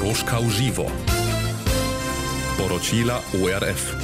Koroška v živo. Poročila ORF.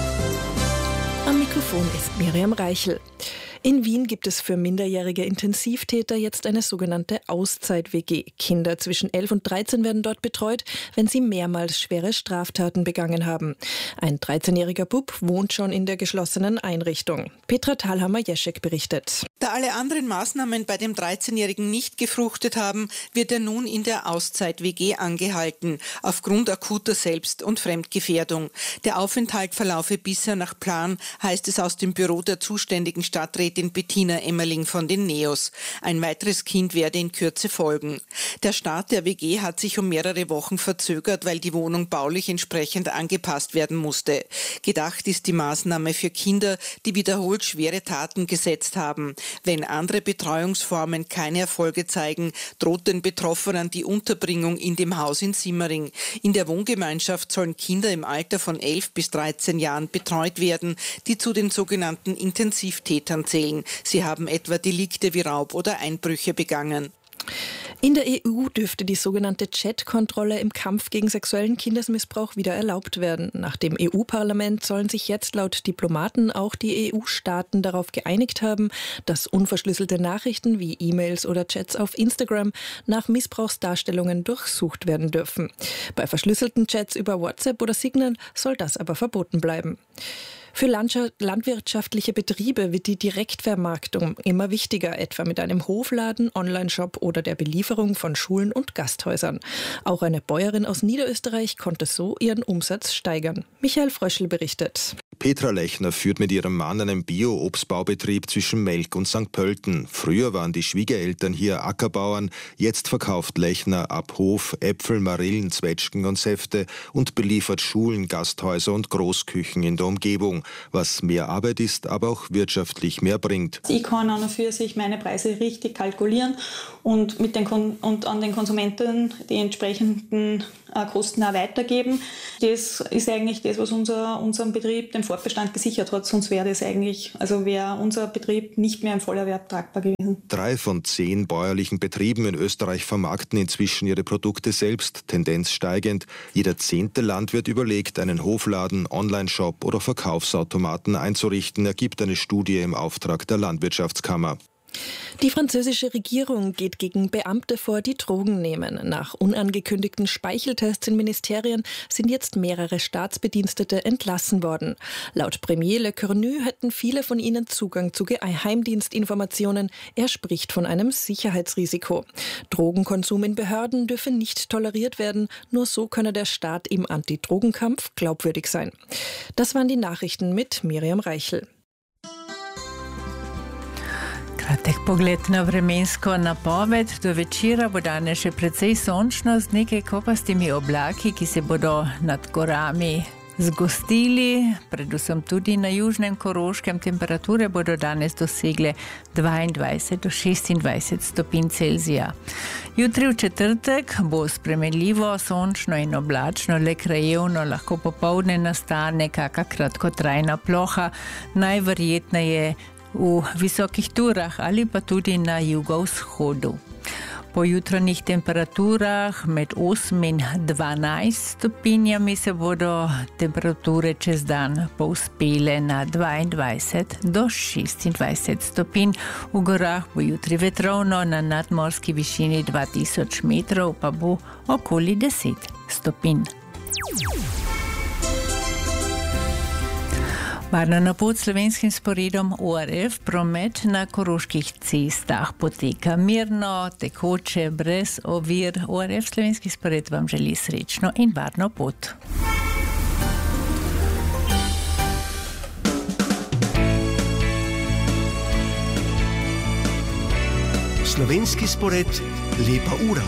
Am Mikrofon ist Miriam Reichel. In Wien gibt es für minderjährige Intensivtäter jetzt eine sogenannte Auszeit-WG. Kinder zwischen 11 und 13 werden dort betreut, wenn sie mehrmals schwere Straftaten begangen haben. Ein 13-jähriger Bub wohnt schon in der geschlossenen Einrichtung. Petra Thalhammer-Jeschek berichtet. Da alle anderen Maßnahmen bei dem 13-Jährigen nicht gefruchtet haben, wird er nun in der Auszeit-WG angehalten, aufgrund akuter Selbst- und Fremdgefährdung. Der Aufenthalt verlaufe bisher nach Plan, heißt es aus dem Büro der zuständigen Stadträtin Bettina Emmerling von den NEOS. Ein weiteres Kind werde in Kürze folgen. Der Start der WG hat sich um mehrere Wochen verzögert, weil die Wohnung baulich entsprechend angepasst werden musste. Gedacht ist die Maßnahme für Kinder, die wiederholt schwere Taten gesetzt haben. Wenn andere Betreuungsformen keine Erfolge zeigen, droht den Betroffenen die Unterbringung in dem Haus in Simmering. In der Wohngemeinschaft sollen Kinder im Alter von 11 bis 13 Jahren betreut werden, die zu den sogenannten Intensivtätern zählen. Sie haben etwa Delikte wie Raub oder Einbrüche begangen. In der EU dürfte die sogenannte Chat-Kontrolle im Kampf gegen sexuellen Kindesmissbrauch wieder erlaubt werden. Nach dem EU-Parlament sollen sich jetzt laut Diplomaten auch die EU-Staaten darauf geeinigt haben, dass unverschlüsselte Nachrichten wie E-Mails oder Chats auf Instagram nach Missbrauchsdarstellungen durchsucht werden dürfen. Bei verschlüsselten Chats über WhatsApp oder Signal soll das aber verboten bleiben. Für landwirtschaftliche Betriebe wird die Direktvermarktung immer wichtiger, etwa mit einem Hofladen, Onlineshop oder der Belieferung von Schulen und Gasthäusern. Auch eine Bäuerin aus Niederösterreich konnte so ihren Umsatz steigern. Michael Fröschl berichtet. Petra Lechner führt mit ihrem Mann einen Bio-Obstbaubetrieb zwischen Melk und St. Pölten. Früher waren die Schwiegereltern hier Ackerbauern, jetzt verkauft Lechner ab Hof Äpfel, Marillen, Zwetschgen und Säfte und beliefert Schulen, Gasthäuser und Großküchen in der Umgebung, was mehr Arbeit ist, aber auch wirtschaftlich mehr bringt. Ich kann an und für sich meine Preise richtig kalkulieren und an den Konsumenten die entsprechenden Kosten auch weitergeben. Das ist eigentlich das, was unseren Betrieb den Fortbestand gesichert hat. Sonst wäre unser Betrieb nicht mehr im Vollerwerb tragbar gewesen. 3 von 10 bäuerlichen Betrieben in Österreich vermarkten inzwischen ihre Produkte selbst, Tendenz steigend. Jeder 10. Landwirt überlegt, einen Hofladen, Onlineshop oder Verkaufsautomaten einzurichten, ergibt eine Studie im Auftrag der Landwirtschaftskammer. Die französische Regierung geht gegen Beamte vor, die Drogen nehmen. Nach unangekündigten Speicheltests in Ministerien sind jetzt mehrere Staatsbedienstete entlassen worden. Laut Premier Le Cornu hätten viele von ihnen Zugang zu Geheimdienstinformationen. Er spricht von einem Sicherheitsrisiko. Drogenkonsum in Behörden dürfe nicht toleriert werden. Nur so könne der Staat im Antidrogenkampf glaubwürdig sein. Das waren die Nachrichten mit Miriam Reichel. Kratek pogled na vremensko napoved. Do večera bo danes še precej sončno z nekaj kopastimi oblaki, ki se bodo nad gorami zgostili, predvsem tudi na južnem Koroškem. Temperature bodo danes dosegle 22 do 26 stopinj Celzija. Jutri v četrtek bo spremenljivo, sončno in oblačno, le krajevno, lahko popoldne nastane kakšna kratkotrajna ploha, najverjetneje v visokih turah ali pa tudi na jugovzhodu. Po jutranjih temperaturah med 8 in 12 stopinjami se bodo temperature čez dan povzpele na 22 do 26 stopinj. V gorah bo jutri vetrovno, na nadmorski višini 2000 metrov pa bo okoli 10 stopinj. Varno na pot slovenskim sporedom ORF. Promet na koroških cestah poteka mirno, tekoče, brez ovir. ORF slovenski spored vam želi srečno in varno pot. Slovenski spored, lepa ura.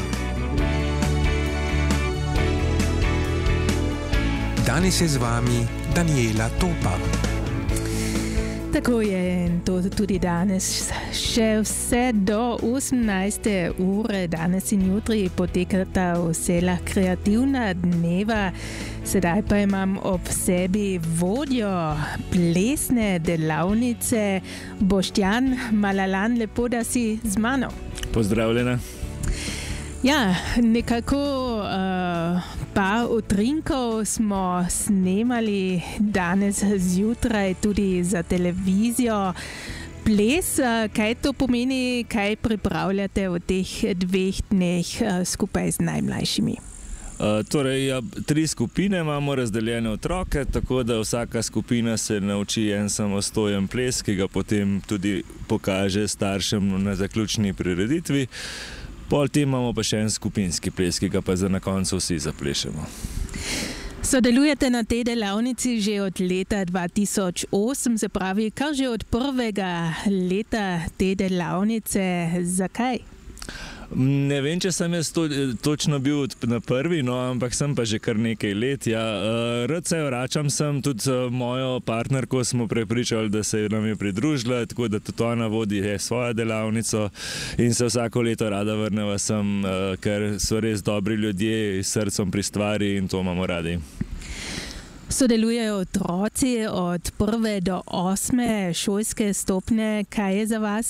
Danes je z vami Daniela Topa. Tako je to tudi danes. Še vse do 18. ure danes in jutri potekata vesela kreativna dneva. Sedaj pa imam ob sebi vodjo plesne delavnice Boštjan Malalan. Lepo, da si z mano. Pozdravljena. Ja, nekako par utrinkov smo snemali danes zjutraj tudi za televizijo. Ples, kaj to pomeni, kaj pripravljate v teh 2 dneh skupaj z najmlajšimi? Torej, 3 skupine imamo razdeljene otroke, tako da vsaka skupina se nauči en samostojen ples, ki ga potem tudi pokaže staršem na zaključni prireditvi. Pol tem imamo pa še en skupinski ples, ki ga pa na koncu vsi zaplešemo. Sodelujete na tej delavnici že od leta 2008, se pravi, kar že od prvega leta te delavnice. Zakaj? Ne vem, če sem jaz točno bil na prvi, no, ampak sem pa že kar nekaj let. Ja. Rad se vračam sem, tudi mojo partnerko smo prepričali, da se nam je pridružila, tako da tudi ona vodi svojo delavnico in se vsako leto rada vrneva sem, ker so res dobri ljudje s srcem pri stvari in to imamo radi. Sodelujejo otroci od 1. do 8. šolske stopnje. Kaj je za vas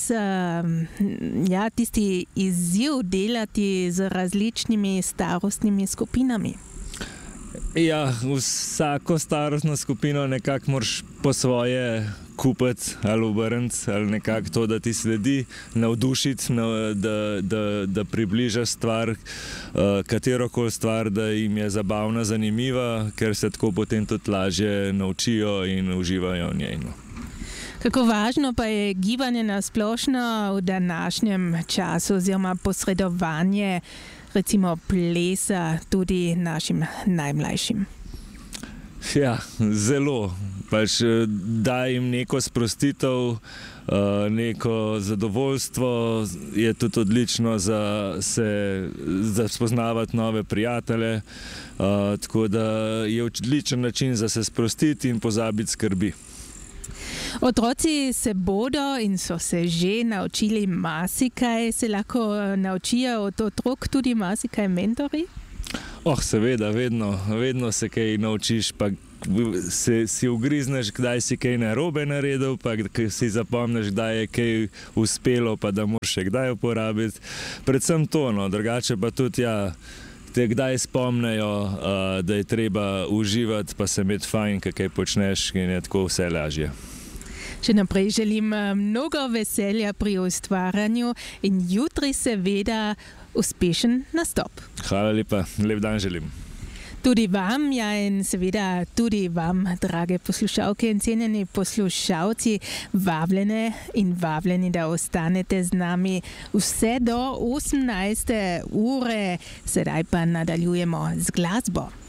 tisti izziv delati z različnimi starostnimi skupinami? Ja, vsako starostno skupino nekako moraš po svoje kupiti ali obrniti, ali nekako to, da ti sledi, navdušiti, da približaš stvar, katerokoli stvar, da jim je zabavna, zanimiva, ker se tako potem tudi lažje naučijo in uživajo v njej. Kako važno pa je gibanje na splošno v današnjem času oziroma posredovanje recimo plesa tudi našim najmlajšim? Ja, zelo. Da jim neko sprostitev, neko zadovoljstvo, je tudi odlično za spoznavati nove prijatelje, tako da je odličen način za se sprostiti in pozabiti skrbi. Otroci se bodo in so se že naučili marsikaj, se lahko naučijo od otrok tudi marsikaj mentori? Seveda, vedno se kaj naučiš, pa si ugrizneš, kdaj si kaj narobe naredil, pa si zapomniš, kdaj je kaj uspelo, pa da moraš še kdaj uporabiti. Predvsem to, drugače pa tudi te kdaj spomnejo, da je treba uživati, pa se imeti fajn, kaj počneš in je tako vse lažje. Še naprej želim mnogo veselja pri ustvarjanju in jutri seveda uspešen nastop. Hvala lepa, lep dan želim. Tudi vam, in seveda tudi vam, drage poslušalke in cenjeni poslušalci, vabljeni, da ostanete z nami vse do 18. ure. Sedaj pa nadaljujemo z glasbo.